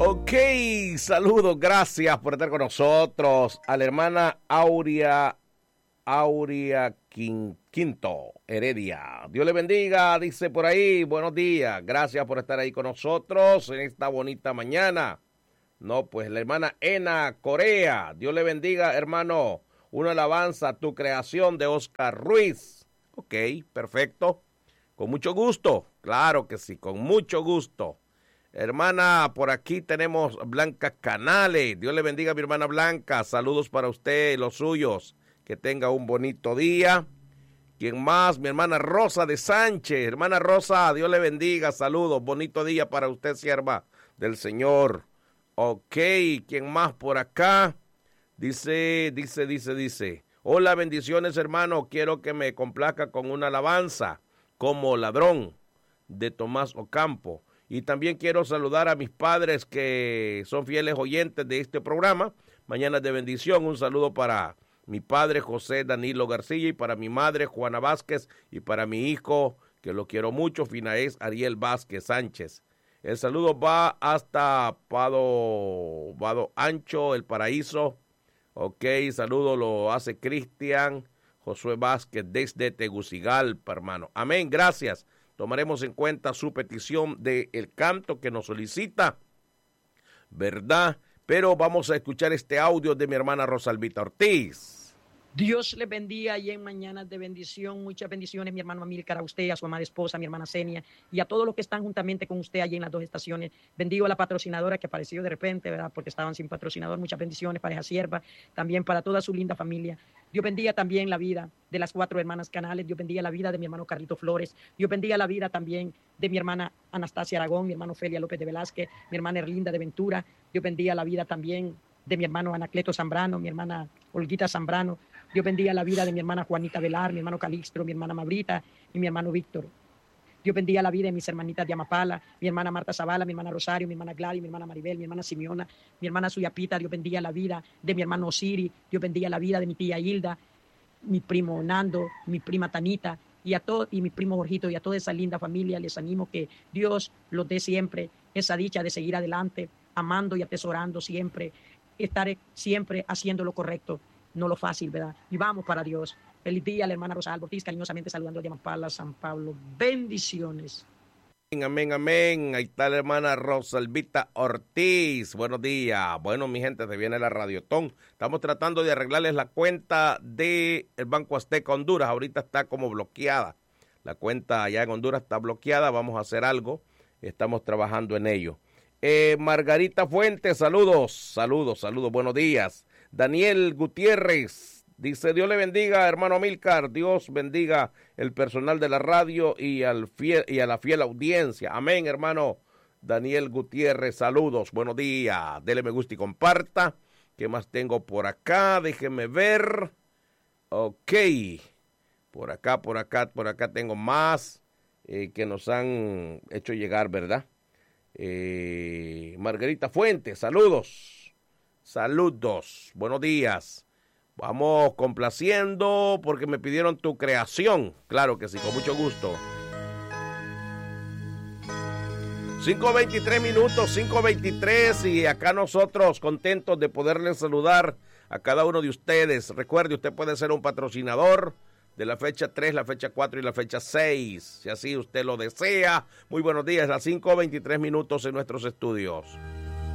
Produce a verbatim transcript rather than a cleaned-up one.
Ok, saludos, gracias por estar con nosotros. A la hermana Aurea, Aurea Quinto Heredia. Dios le bendiga, dice por ahí, buenos días. Gracias por estar ahí con nosotros en esta bonita mañana. No, pues la hermana Ena Corea. Dios le bendiga, hermano. Una alabanza a tu creación de Oscar Ruiz. Ok, perfecto. Con mucho gusto, claro que sí, con mucho gusto. Hermana, por aquí tenemos Blanca Canales. Dios le bendiga a mi hermana Blanca. Saludos para usted y los suyos. Que tenga un bonito día. ¿Quién más? Mi hermana Rosa de Sánchez. Hermana Rosa, Dios le bendiga. Saludos. Bonito día para usted, sierva del Señor. Ok, ¿quién más por acá? Dice, dice, dice, dice. Hola, bendiciones, hermano. Quiero que me complazca con una alabanza como ladrón de Tomás Ocampo. Y también quiero saludar a mis padres que son fieles oyentes de este programa. Mañana de bendición. Un saludo para mi padre José Danilo García y para mi madre Juana Vázquez y para mi hijo, que lo quiero mucho, Finaez Ariel Vázquez Sánchez. El saludo va hasta Pado, Vado Ancho, El Paraíso. Ok, saludo lo hace Cristian Josué Vázquez desde Tegucigalpa, hermano. Amén, gracias. Tomaremos en cuenta su petición del canto que nos solicita, ¿verdad? Pero vamos a escuchar este audio de mi hermana Rosalvita Ortiz. Dios les bendiga y en mañanas de bendición, muchas bendiciones, mi hermano Amílcar, a usted, a su amada esposa, a mi hermana Senia, y a todos los que están juntamente con usted allí en las dos estaciones. Bendigo a la patrocinadora que apareció de repente, ¿verdad? Porque estaban sin patrocinador. Muchas bendiciones para esa sierva, también para toda su linda familia. Dios bendiga también la vida de las cuatro hermanas Canales. Dios bendiga la vida de mi hermano Carlito Flores. Dios bendiga la vida también de mi hermana Anastasia Aragón, mi hermano Felia López de Velázquez, mi hermana Erlinda de Ventura. Dios bendiga la vida también de mi hermano Anacleto Zambrano, mi hermana Olguita Zambrano. Dios bendiga la vida de mi hermana Juanita Velar, mi hermano Calixto, mi hermana Mabrita y mi hermano Víctor. Dios bendiga la vida de mis hermanitas de Amapala, mi hermana Marta Zavala, mi hermana Rosario, mi hermana Gladys, mi hermana Maribel, mi hermana Simeona, mi hermana Suyapita. Dios bendiga la vida de mi hermano Osiri. Dios bendiga la vida de mi tía Hilda, mi primo Nando, mi prima Tanita y a todo, y mi primo Jorgito, y a toda esa linda familia. Les animo que Dios los dé siempre esa dicha de seguir adelante, amando y atesorando siempre, estar siempre haciendo lo correcto. No lo fácil, ¿verdad? Y vamos para Dios. Feliz día, la hermana Rosa Ortiz, cariñosamente saludando a Yamapala, San Pablo. Bendiciones. Amén, amén. Ahí está la hermana Rosalvita Ortiz. Buenos días. Bueno, mi gente, se viene la Radiotón. Estamos tratando de arreglarles la cuenta del Banco Azteca Honduras. Ahorita está como bloqueada. La cuenta allá en Honduras está bloqueada. Vamos a hacer algo. Estamos trabajando en ello. Eh, Margarita Fuentes, saludos, saludos, saludos. Buenos días. Daniel Gutiérrez dice: Dios le bendiga, hermano Amílcar, Dios bendiga el personal de la radio y, al fiel, y a la fiel audiencia. Amén, hermano Daniel Gutiérrez, saludos, buenos días. Dele me gusta y comparta. ¿Qué más tengo por acá? Déjeme ver. Ok, por acá, por acá, por acá tengo más eh, que nos han hecho llegar, ¿verdad? Eh, Margarita Fuentes, saludos. Saludos, buenos días. Vamos complaciendo porque me pidieron tu creación. Claro que sí, con mucho gusto. cinco veintitrés minutos, cinco veintitrés, y acá nosotros contentos de poderles saludar a cada uno de ustedes. Recuerde, usted puede ser un patrocinador de la fecha tres, la fecha cuatro y la fecha seis, si así usted lo desea. Muy buenos días, a cinco veintitrés minutos en nuestros estudios.